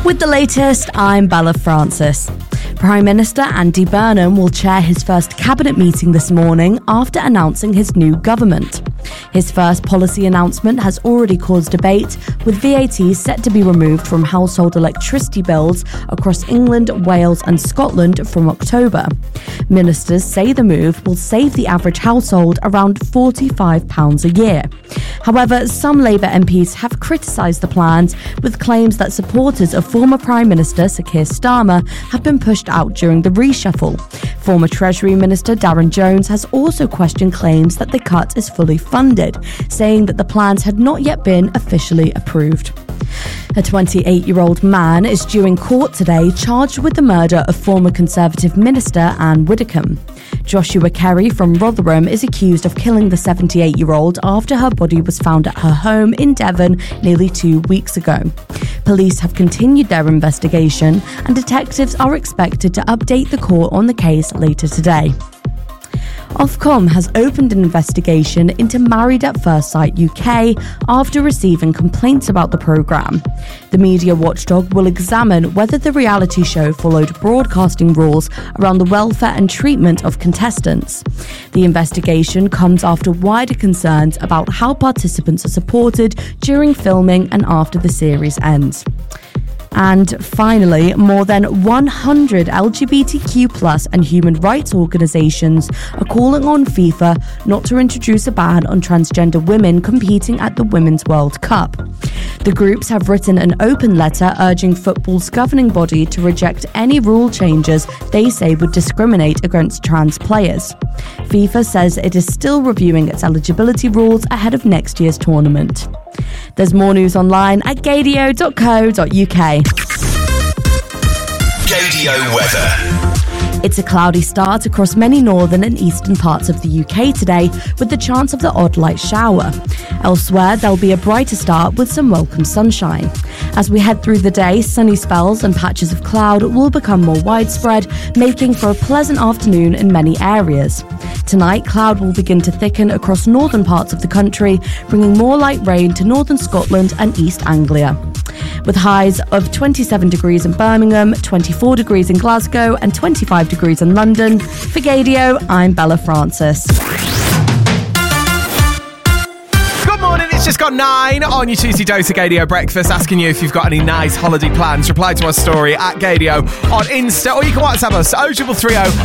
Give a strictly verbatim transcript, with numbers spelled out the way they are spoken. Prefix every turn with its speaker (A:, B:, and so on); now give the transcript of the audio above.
A: With the latest, I'm Bella Francis. Prime Minister Andy Burnham will chair his first cabinet meeting this morning after announcing his new government. His first policy announcement has already caused debate, with V A T set to be removed from household electricity bills across England, Wales and Scotland from October. Ministers say the move will save the average household around forty-five pounds a year. However, some Labour M Ps have criticised the plans, with claims that supporters of former Prime Minister Sir Keir Starmer have been pushed out during the reshuffle. Former Treasury Minister Darren Jones has also questioned claims that the cut is fully funded, saying that the plans had not yet been officially approved. A twenty-eight-year-old man is due in court today, charged with the murder of former Conservative Minister Anne Widdecombe. Joshua Kerry from Rotherham is accused of killing the seventy-eight-year-old after her body was found at her home in Devon nearly two weeks ago. Police have continued their investigation, and detectives are expected to update the court on the case later today. Ofcom has opened an investigation into Married at First Sight U K after receiving complaints about the programme. The media watchdog will examine whether the reality show followed broadcasting rules around the welfare and treatment of contestants. The investigation comes after wider concerns about how participants are supported during filming and after the series ends. And finally, more than one hundred L G B T Q plus and human rights organisations are calling on FIFA not to introduce a ban on transgender women competing at the Women's World Cup. The groups have written an open letter urging football's governing body to reject any rule changes they say would discriminate against trans players. FIFA says it is still reviewing its eligibility rules ahead of next year's tournament. There's more news online at gadio dot co dot uk.
B: Gadio weather.
A: It's a cloudy start across many northern and eastern parts of the U K today, with the chance of the odd light shower. Elsewhere, there'll be a brighter start with some welcome sunshine. As we head through the day, sunny spells and patches of cloud will become more widespread, making for a pleasant afternoon in many areas. Tonight, cloud will begin to thicken across northern parts of the country, bringing more light rain to northern Scotland and East Anglia. With highs of twenty-seven degrees in Birmingham, twenty-four degrees in Glasgow and twenty-five degrees in London. For Gadio, I'm Bella Francis.
C: Good morning, it's just got nine on your Tuesday Dose of Gadio Breakfast, asking you if you've got any nice holiday plans. Reply to our story at Gadio on Insta, or you can WhatsApp us oh triple three oh